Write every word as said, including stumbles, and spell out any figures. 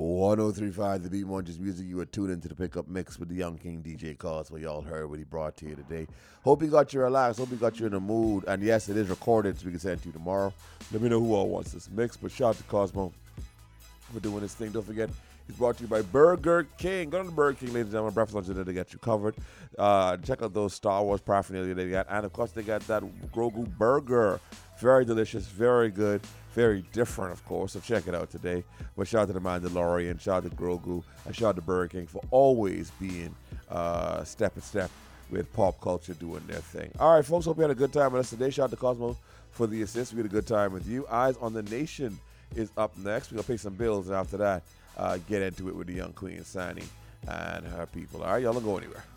one oh three point five The Beat Munchies Music. You were tuned into the Pickup Mix with the Young King D J Cause, what y'all heard what he brought to you today. Hope he got you relaxed. Hope he got you in the mood. And yes, it is recorded, so we can send it to you tomorrow. Let me know who all wants this mix. But shout out to Cosmo for doing this thing. Don't forget, it's brought to you by Burger King. Go to the Burger King, ladies and gentlemen. Breakfast, lunch, and dinner to get you covered. Uh, check out those Star Wars paraphernalia they got. And, of course, they got that Grogu burger. Very delicious, very good, very different, of course. So check it out today. But shout out to the Mandalorian, shout out to Grogu, and shout out to Burger King for always being uh, step and step with pop culture doing their thing. All right, folks, hope you had a good time with us today. Shout out to Cosmo for the assist. We had a good time with you. Eyes on the Nation is up next. We're going to pay some bills, and after that, uh, get into it with the young Queen, Sani, and her people. All right, y'all don't go anywhere.